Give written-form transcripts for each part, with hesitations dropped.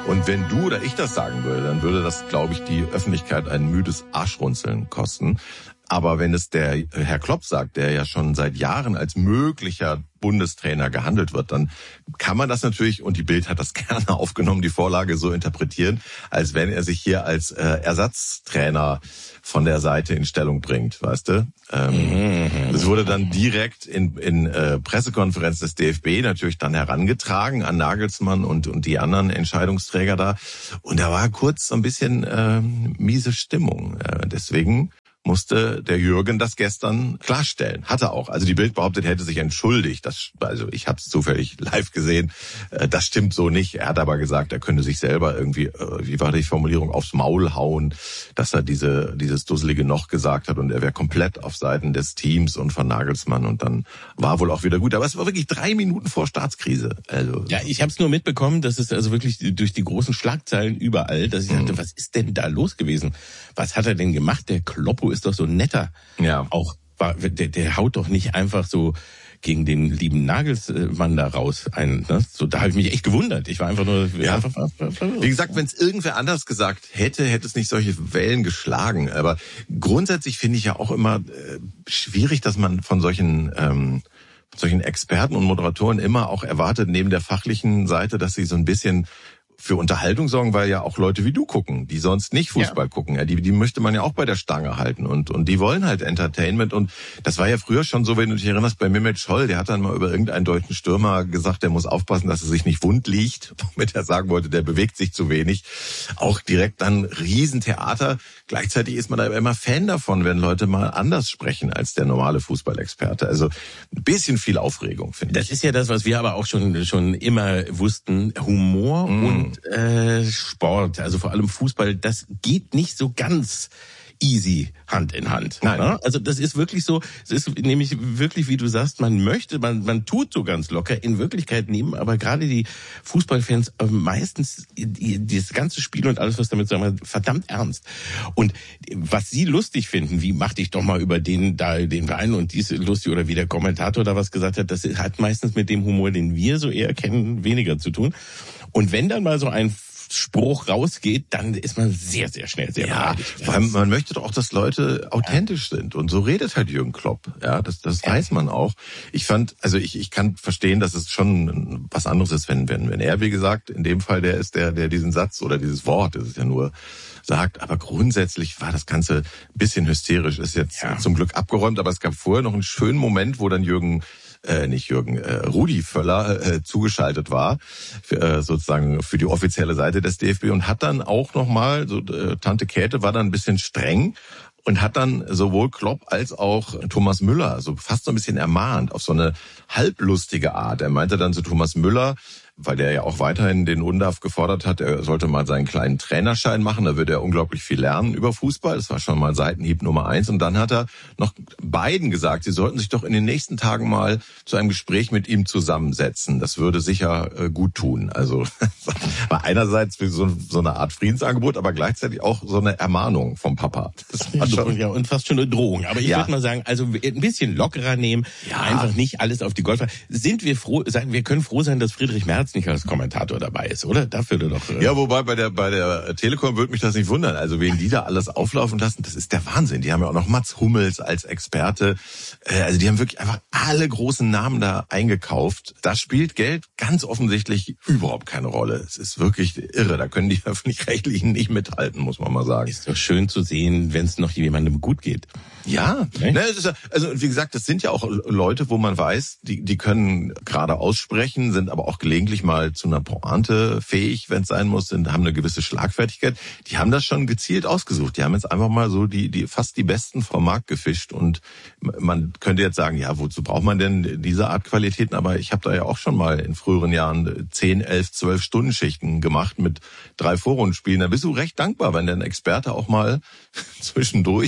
Und wenn du oder ich das sagen würde, dann würde das, glaube ich, die Öffentlichkeit ein müdes Arschrunzeln kosten. Aber wenn es der Herr Klopp sagt, der ja schon seit Jahren als möglicher Bundestrainer gehandelt wird, dann kann man das natürlich, und die Bild hat das gerne aufgenommen, die Vorlage so interpretieren, als wenn er sich hier als Ersatztrainer von der Seite in Stellung bringt, weißt du? Das wurde dann direkt in Pressekonferenz des DFB natürlich dann herangetragen an Nagelsmann und die anderen Entscheidungsträger da. Und da war kurz so ein bisschen miese Stimmung. Deswegen musste der Jürgen das gestern klarstellen. Hatte auch. Also die Bild behauptet, er hätte sich entschuldigt. Also ich habe es zufällig live gesehen. Das stimmt so nicht. Er hat aber gesagt, er könnte sich selber irgendwie, wie war die Formulierung, aufs Maul hauen, dass er dieses dusselige noch gesagt hat und er wäre komplett auf Seiten des Teams und von Nagelsmann und dann war wohl auch wieder gut. Aber es war wirklich 3 Minuten vor Staatskrise. Also ja, ich habe es nur mitbekommen, dass es also wirklich durch die großen Schlagzeilen überall, dass ich dachte, was ist denn da los gewesen? Was hat er denn gemacht? Der Kloppo ist doch so netter. Ja. Auch der haut doch nicht einfach so gegen den lieben Nagelsmann da raus ein. Ne? So, da habe ich mich echt gewundert. Ich war einfach nur Wie gesagt, wenn es irgendwer anders gesagt hätte es nicht solche Wellen geschlagen. Aber grundsätzlich finde ich ja auch immer schwierig, dass man von solchen Experten und Moderatoren immer auch erwartet, neben der fachlichen Seite, dass sie so ein bisschen für Unterhaltung sorgen, weil ja auch Leute wie du gucken, die sonst nicht Fußball gucken. Ja, die möchte man ja auch bei der Stange halten und die wollen halt Entertainment und das war ja früher schon so, wenn du dich erinnerst, bei Mehmet Scholl, der hat dann mal über irgendeinen deutschen Stürmer gesagt, der muss aufpassen, dass er sich nicht wund liegt, womit er sagen wollte, der bewegt sich zu wenig. Auch direkt dann Riesentheater. Gleichzeitig ist man da immer Fan davon, wenn Leute mal anders sprechen als der normale Fußballexperte. Also ein bisschen viel Aufregung, finde ich. Das ist ja das, was wir aber auch schon immer wussten. Humor und Sport, also vor allem Fußball, das geht nicht so ganz easy Hand in Hand. Nein. Ne? Also das ist wirklich so, es ist nämlich wirklich, wie du sagst, man tut so ganz locker. In Wirklichkeit nehmen aber gerade die Fußballfans meistens das ganze Spiel und alles, was damit sagen wir, verdammt ernst. Und was sie lustig finden, wie mach dich doch mal über den Verein und dies lustig oder wie der Kommentator da was gesagt hat, das hat meistens mit dem Humor, den wir so eher kennen, weniger zu tun. Und wenn dann mal so ein Spruch rausgeht, dann ist man sehr, sehr schnell sehr beleidigt. Vor allem, man möchte doch auch, dass Leute authentisch sind. Und so redet halt Jürgen Klopp. Ja, das weiß man auch. Ich kann verstehen, dass es schon was anderes ist, wenn er, wie gesagt, in dem Fall der ist, der diesen Satz oder dieses Wort, das ist ja nur sagt, aber grundsätzlich war das Ganze ein bisschen hysterisch, ist jetzt zum Glück abgeräumt, aber es gab vorher noch einen schönen Moment, wo dann Rudi Völler zugeschaltet war, sozusagen für die offizielle Seite des DFB und hat dann auch nochmal, Tante Käthe war dann ein bisschen streng und hat dann sowohl Klopp als auch Thomas Müller so fast so ein bisschen ermahnt auf so eine halblustige Art. Er meinte dann zu Thomas Müller, weil der ja auch weiterhin den UNDAF gefordert hat, er sollte mal seinen kleinen Trainerschein machen, da würde er unglaublich viel lernen über Fußball. Das war schon mal Seitenhieb Nummer 1. Und dann hat er noch beiden gesagt, sie sollten sich doch in den nächsten Tagen mal zu einem Gespräch mit ihm zusammensetzen. Das würde sicher gut tun. Also war einerseits so eine Art Friedensangebot, aber gleichzeitig auch so eine Ermahnung vom Papa. Das war schon, ja, und fast schon eine Drohung. Aber ich würde mal sagen, also ein bisschen lockerer nehmen, einfach nicht alles auf die Goldwaage. Wir können froh sein, dass Friedrich Merz nicht als Kommentator dabei ist, oder? Dafür doch. Ja, wobei bei der Telekom würde mich das nicht wundern. Also wen die da alles auflaufen lassen, das ist der Wahnsinn. Die haben ja auch noch Mats Hummels als Experte. Also die haben wirklich einfach alle großen Namen da eingekauft. Da spielt Geld ganz offensichtlich überhaupt keine Rolle. Es ist wirklich irre. Da können die Öffentlich-Rechtlichen nicht mithalten, muss man mal sagen. Ist doch schön zu sehen, wenn es noch jemandem gut geht. Ja, also wie gesagt, das sind ja auch Leute, wo man weiß, die können gerade aussprechen, sind aber auch gelegentlich mal zu einer Pointe fähig, wenn es sein muss, haben eine gewisse Schlagfertigkeit. Die haben das schon gezielt ausgesucht. Die haben jetzt einfach mal so die fast die Besten vom Markt gefischt und man könnte jetzt sagen, ja, wozu braucht man denn diese Art Qualitäten? Aber ich habe da ja auch schon mal in früheren Jahren 10, 11, 12 Stundenschichten gemacht mit 3 Vorrundenspielen. Da bist du recht dankbar, wenn der Experte auch mal zwischendurch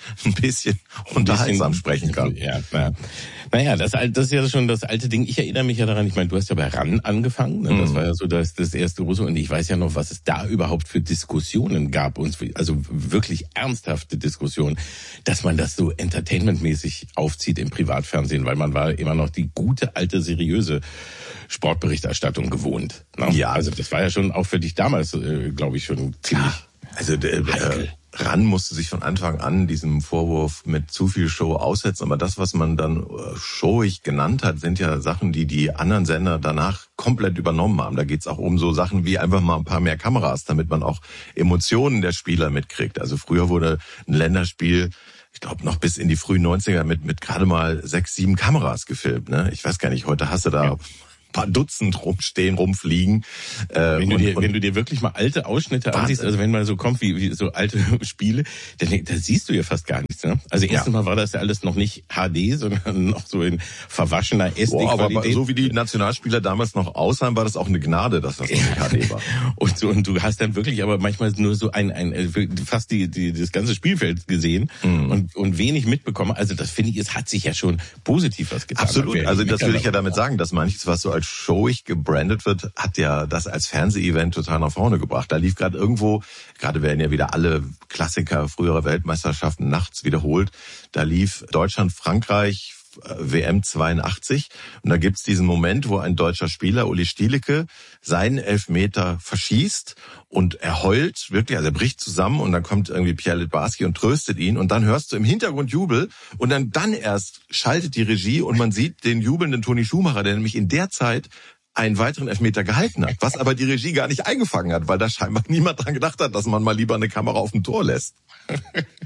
ein bisschen unterhaltsam sprechen kann. Ja, naja, das ist ja schon das alte Ding. Ich erinnere mich ja daran, ich meine, du hast ja bei RAN angefangen, ne? Das war ja so das erste große, und ich weiß ja noch, was es da überhaupt für Diskussionen gab, also wirklich ernsthafte Diskussionen, dass man das so entertainmentmäßig aufzieht im Privatfernsehen, weil man war immer noch die gute, alte, seriöse Sportberichterstattung gewohnt. Ne? Ja. Also das war ja schon auch für dich damals, glaube ich, schon ziemlich... Also RAN musste sich von Anfang an diesem Vorwurf mit zu viel Show aussetzen. Aber das, was man dann showig genannt hat, sind ja Sachen, die die anderen Sender danach komplett übernommen haben. Da geht's auch um so Sachen wie einfach mal ein paar mehr Kameras, damit man auch Emotionen der Spieler mitkriegt. Also früher wurde ein Länderspiel, ich glaube, noch bis in die frühen 90er mit gerade mal 6, 7 Kameras gefilmt. Ne? Ich weiß gar nicht, heute hast du da... paar Dutzend rumfliegen. Wenn du dir wirklich mal alte Ausschnitte ansiehst, also wenn man so kommt wie so alte Spiele, dann da siehst du ja fast gar nichts. Ne? Also erstens mal war das ja alles noch nicht HD, sondern noch so in verwaschener SD-Qualität. Aber so wie die Nationalspieler damals noch aussahen, war das auch eine Gnade, dass das noch nicht HD war. Und du hast dann wirklich aber manchmal nur so fast das ganze Spielfeld gesehen und wenig mitbekommen. Also das finde ich, es hat sich ja schon positiv was getan. Absolut. Also das will ich ja damit sagen, dass manches, was so als showig gebrandet wird, hat ja das als Fernseh-Event total nach vorne gebracht. Da lief gerade werden ja wieder alle Klassiker früherer Weltmeisterschaften nachts wiederholt. Da lief Deutschland-Frankreich WM 82 und da gibt's diesen Moment, wo ein deutscher Spieler, Uli Stieleke, seinen Elfmeter verschießt und er heult wirklich, also er bricht zusammen und dann kommt irgendwie Pierre Littbarski und tröstet ihn und dann hörst du im Hintergrund Jubel und dann erst schaltet die Regie und man sieht den jubelnden Toni Schumacher, der nämlich in der Zeit einen weiteren Elfmeter gehalten hat, was aber die Regie gar nicht eingefangen hat, weil da scheinbar niemand dran gedacht hat, dass man mal lieber eine Kamera auf dem Tor lässt.